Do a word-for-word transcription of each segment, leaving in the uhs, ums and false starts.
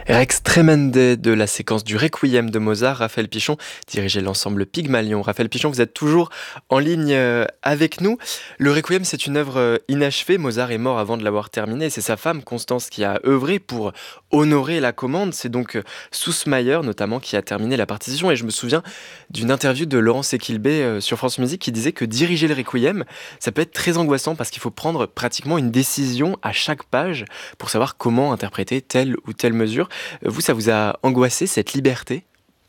Rex Tremende de la séquence du Requiem de Mozart, Raphaël Pichon dirigeait l'ensemble Pygmalion. Raphaël Pichon, vous êtes toujours en ligne euh, avec nous. Le Requiem, c'est une œuvre euh, inachevée. Mozart est mort avant de l'avoir terminée. C'est sa femme, Constance, qui a œuvré pour honorer la commande. C'est donc euh, Süssmayr, notamment, qui a terminé la partition. Et je me souviens d'une interview de Laurent Sequilbé euh, sur France Musique qui disait que diriger le Requiem, ça peut être très angoissant parce qu'il faut prendre pratiquement une décision à chaque page pour savoir comment interpréter telle ou telle mesure. Vous, ça vous a angoissé, cette liberté ?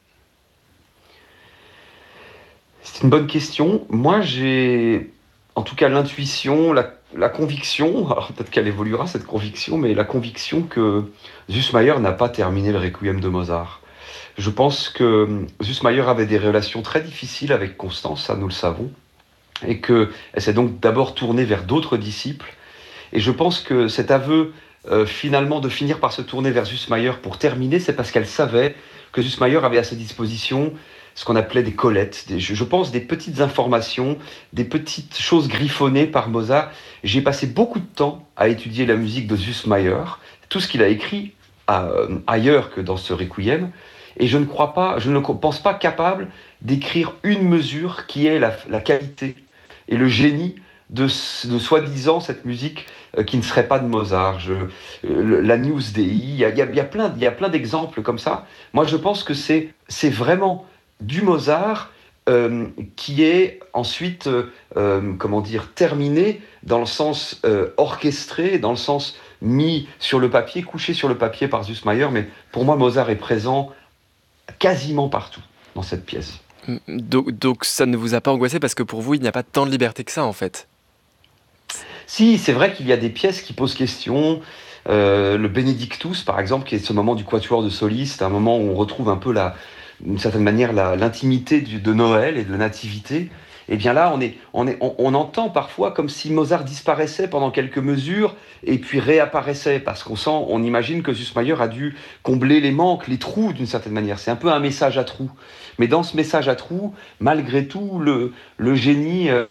C'est une bonne question. Moi, j'ai en tout cas l'intuition, la, la conviction, alors peut-être qu'elle évoluera cette conviction, mais la conviction que Süssmayr n'a pas terminé le Requiem de Mozart. Je pense que Süssmayr avait des relations très difficiles avec Constance, ça nous le savons, et qu'elle s'est donc d'abord tournée vers d'autres disciples. Et je pense que cet aveu, euh, finalement, de finir par se tourner vers Süssmayr pour terminer, c'est parce qu'elle savait que Süssmayr avait à sa disposition ce qu'on appelait des collettes, des, je, je pense des petites informations, des petites choses griffonnées par Mozart. J'ai passé beaucoup de temps à étudier la musique de Süssmayr, tout ce qu'il a écrit euh, ailleurs que dans ce Requiem, et je ne crois pas, je ne pense pas capable d'écrire une mesure qui ait la, la qualité et le génie de, de soi-disant cette musique euh, qui ne serait pas de Mozart. Je, euh, l'Agnus Dei, il y a, il y a, il y a plein, il y a plein d'exemples comme ça. Moi, je pense que c'est, c'est vraiment du Mozart euh, qui est ensuite, euh, euh, comment dire, terminé dans le sens euh, orchestré, dans le sens mis sur le papier, couché sur le papier par Süssmayr. Mais pour moi, Mozart est présent quasiment partout dans cette pièce. Donc, donc ça ne vous a pas angoissé parce que pour vous, il n'y a pas tant de liberté que ça, en fait. Si, c'est vrai qu'il y a des pièces qui posent question. Euh, le Benedictus, par exemple, qui est ce moment du quatuor de soliste, un moment où on retrouve un peu, la, d'une certaine manière, la, l'intimité du, de Noël et de la nativité. Et bien là, on, est, on, est, on, on entend parfois comme si Mozart disparaissait pendant quelques mesures et puis réapparaissait, parce qu'on sent, on imagine que Süssmayr a dû combler les manques, les trous d'une certaine manière. C'est un peu un message à trous. Mais dans ce message à trous, malgré tout, le, le génie... Euh,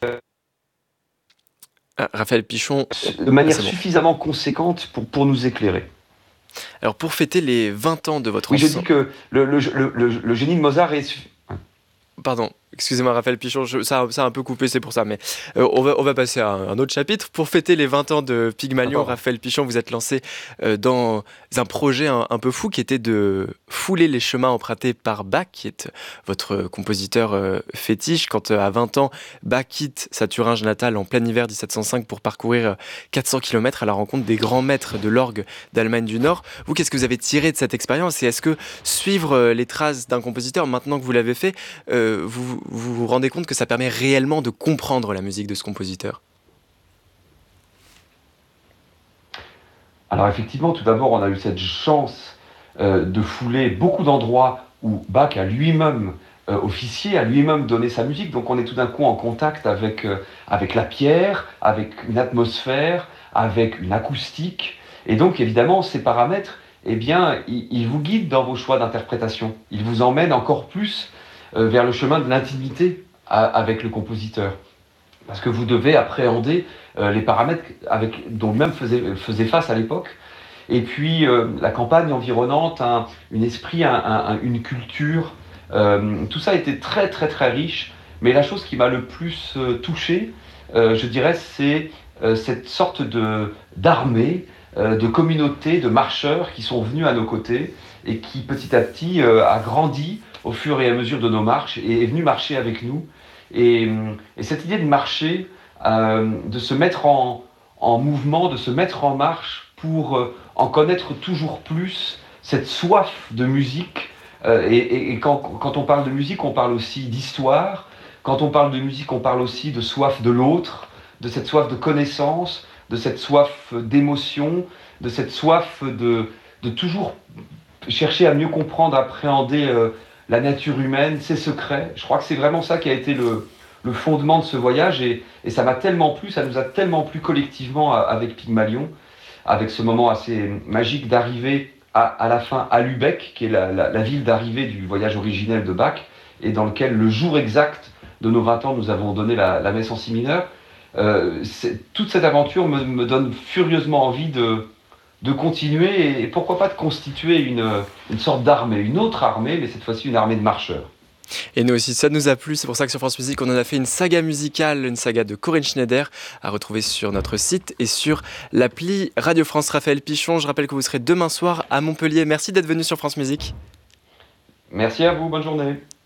Ah, Raphaël Pichon, on- de ah, manière c'est bon. suffisamment conséquente pour, pour nous éclairer. Alors, pour fêter les vingt ans de votre Oui, je dis ensemble... que le, le, le, le, le génie de Mozart est... Pardon, excusez-moi Raphaël Pichon, je- ça, ça a un peu coupé, c'est pour ça, mais euh, on, va, on va passer à un, un autre chapitre. Pour fêter les vingt ans de Pygmalion, D'accord. Raphaël Pichon, vous êtes lancé euh, dans un projet un, un peu fou qui était de fouler les chemins empruntés par Bach, qui est votre compositeur euh, fétiche. Quand euh, à vingt ans, Bach quitte sa Thuringe natale en plein hiver dix-sept cent cinq pour parcourir euh, quatre cents kilomètres à la rencontre des grands maîtres de l'orgue d'Allemagne du Nord. Vous, qu'est-ce que vous avez tiré de cette expérience et est-ce que suivre euh, les traces d'un compositeur, maintenant que vous l'avez fait, euh, vous, vous vous rendez compte que ça permet réellement de comprendre la musique de ce compositeur? Alors effectivement, tout d'abord, on a eu cette chance euh, de fouler beaucoup d'endroits où Bach a lui-même euh, officié, a lui-même donné sa musique. Donc on est tout d'un coup en contact avec, euh, avec la pierre, avec une atmosphère, avec une acoustique. Et donc évidemment, ces paramètres, eh bien, ils, ils vous guident dans vos choix d'interprétation. Ils vous emmènent encore plus euh, vers le chemin de l'intimité à- avec le compositeur. Parce que vous devez appréhender euh, les paramètres avec, dont lui-même faisait, faisait face à l'époque. Et puis euh, la campagne environnante, un, un esprit, un, un, une culture, euh, tout ça a été très très très riche. Mais la chose qui m'a le plus euh, touché, euh, je dirais, c'est euh, cette sorte de, d'armée, euh, de communauté, de marcheurs qui sont venus à nos côtés et qui petit à petit euh, a grandi au fur et à mesure de nos marches et est venu marcher avec nous. Et, et cette idée de marcher, euh, de se mettre en, en mouvement, de se mettre en marche pour euh, en connaître toujours plus, cette soif de musique. Euh, et et, et quand, quand on parle de musique, on parle aussi d'histoire. Quand on parle de musique, on parle aussi de soif de l'autre, de cette soif de connaissance, de cette soif d'émotion, de cette soif de, de toujours chercher à mieux comprendre, appréhender euh, la nature humaine, ses secrets. Je crois que c'est vraiment ça qui a été le, le fondement de ce voyage et, et ça m'a tellement plu, ça nous a tellement plu collectivement avec Pygmalion, avec ce moment assez magique d'arriver à, à la fin à Lübeck, qui est la, la, la ville d'arrivée du voyage originel de Bach, et dans lequel le jour exact de nos vingt ans, nous avons donné la, la messe en si mineur. Euh, toute cette aventure me, me donne furieusement envie de, de continuer et, et pourquoi pas de constituer une, une sorte d'armée, une autre armée, mais cette fois-ci une armée de marcheurs. Et nous aussi, ça nous a plu. C'est pour ça que sur France Musique, on en a fait une saga musicale, une saga de Corinne Schneider, à retrouver sur notre site et sur l'appli Radio France. Raphaël Pichon, je rappelle que vous serez demain soir à Montpellier. Merci d'être venu sur France Musique. Merci à vous, bonne journée.